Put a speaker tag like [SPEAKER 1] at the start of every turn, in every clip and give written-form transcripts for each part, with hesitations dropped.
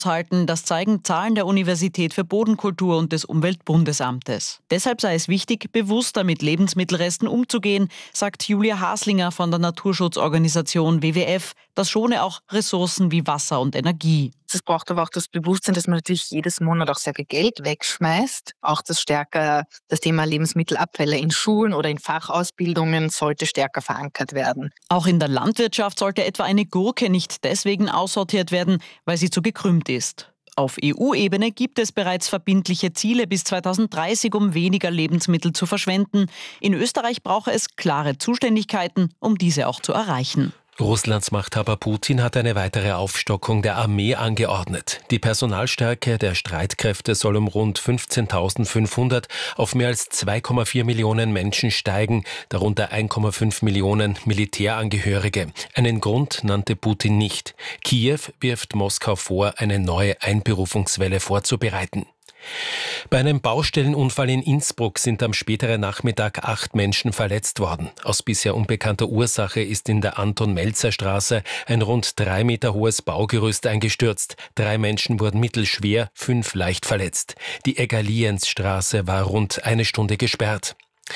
[SPEAKER 1] halten. Das zeigen Zahlen der Universität für Bodenkultur und des Umweltbundesamtes. Deshalb sei es wichtig, bewusster mit Lebensmittelresten umzugehen, sagt Julia Haslinger von der Naturschutzorganisation WWF. Das schone auch Ressourcen wie Wasser und Energie.
[SPEAKER 2] Es braucht aber auch das Bewusstsein, dass man natürlich jedes Monat auch sehr viel Geld wegschmeißt. Auch das Thema Lebensmittelabfälle in Schulen oder in Fachausbildungen sollte stärker verankert werden.
[SPEAKER 1] Auch in der Landwirtschaft sollte etwa eine Gurke nicht deswegen aussortiert werden, weil sie zu gekrümmt ist. Auf EU-Ebene gibt es bereits verbindliche Ziele bis 2030, um weniger Lebensmittel zu verschwenden. In Österreich brauche es klare Zuständigkeiten, um diese auch zu erreichen.
[SPEAKER 3] Russlands Machthaber Putin hat eine weitere Aufstockung der Armee angeordnet. Die Personalstärke der Streitkräfte soll um rund 15.500 auf mehr als 2,4 Millionen Menschen steigen, darunter 1,5 Millionen Militärangehörige. Einen Grund nannte Putin nicht. Kiew wirft Moskau vor, eine neue Einberufungswelle vorzubereiten. Bei einem Baustellenunfall in Innsbruck sind am späteren Nachmittag 8 Menschen verletzt worden. Aus bisher unbekannter Ursache ist in der Anton-Melzer-Straße ein rund 3 Meter hohes Baugerüst eingestürzt. 3 Menschen wurden mittelschwer, 5 leicht verletzt. Die Egaliensstraße war rund eine Stunde gesperrt.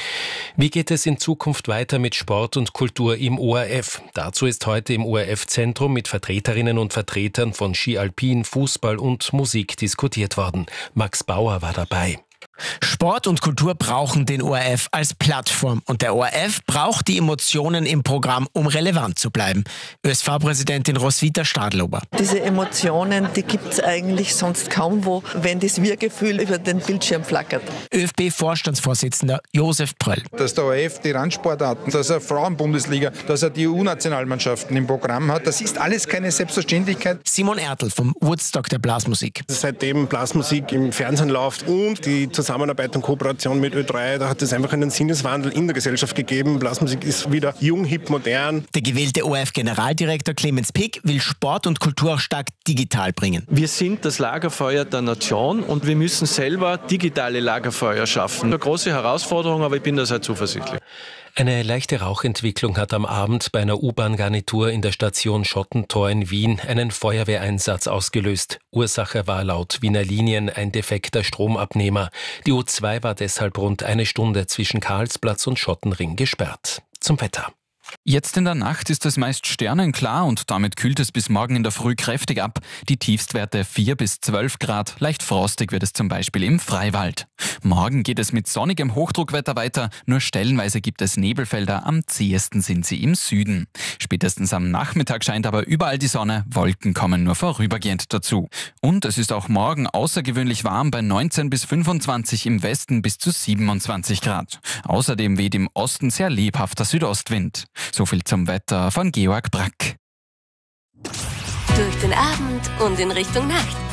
[SPEAKER 3] Wie geht es in Zukunft weiter mit Sport und Kultur im ORF? Dazu ist heute im ORF-Zentrum mit Vertreterinnen und Vertretern von Ski Alpin, Fußball und Musik diskutiert worden. Max Bauer war dabei.
[SPEAKER 4] Sport und Kultur brauchen den ORF als Plattform und der ORF braucht die Emotionen im Programm, um relevant zu bleiben. ÖSV-Präsidentin Roswitha Stadlober.
[SPEAKER 5] Diese Emotionen, die gibt es eigentlich sonst kaum wo, wenn das Wir-Gefühl über den Bildschirm flackert.
[SPEAKER 4] ÖFB-Vorstandsvorsitzender Josef Pröll.
[SPEAKER 6] Dass der ORF die Randsportarten, dass er Frauenbundesliga, dass er die EU-Nationalmannschaften im Programm hat, das ist alles keine Selbstverständlichkeit.
[SPEAKER 4] Simon Ertl vom Woodstock der Blasmusik.
[SPEAKER 7] Seitdem Blasmusik im Fernsehen läuft und die Zusammenarbeit und Kooperation mit Ö3, da hat es einfach einen Sinneswandel in der Gesellschaft gegeben. Blasmusik ist wieder jung, hip, modern.
[SPEAKER 4] Der gewählte ORF-Generaldirektor Clemens Pick will Sport und Kultur auch stark digital bringen.
[SPEAKER 8] Wir sind das Lagerfeuer der Nation und wir müssen selber digitale Lagerfeuer schaffen. Eine große Herausforderung, aber ich bin da sehr zuversichtlich.
[SPEAKER 3] Eine leichte Rauchentwicklung hat am Abend bei einer U-Bahn-Garnitur in der Station Schottentor in Wien einen Feuerwehreinsatz ausgelöst. Ursache war laut Wiener Linien ein defekter Stromabnehmer. Die U2 war deshalb rund eine Stunde zwischen Karlsplatz und Schottenring gesperrt. Zum Wetter.
[SPEAKER 9] Jetzt in der Nacht ist es meist sternenklar und damit kühlt es bis morgen in der Früh kräftig ab. Die Tiefstwerte 4 bis 12 Grad, leicht frostig wird es zum Beispiel im Freiwald. Morgen geht es mit sonnigem Hochdruckwetter weiter, nur stellenweise gibt es Nebelfelder, am zähesten sind sie im Süden. Spätestens am Nachmittag scheint aber überall die Sonne, Wolken kommen nur vorübergehend dazu. Und es ist auch morgen außergewöhnlich warm bei 19 bis 25, im Westen bis zu 27 Grad. Außerdem weht im Osten sehr lebhafter Südostwind. So viel zum Wetter von Georg Brack.
[SPEAKER 10] Durch den Abend und in Richtung Nacht.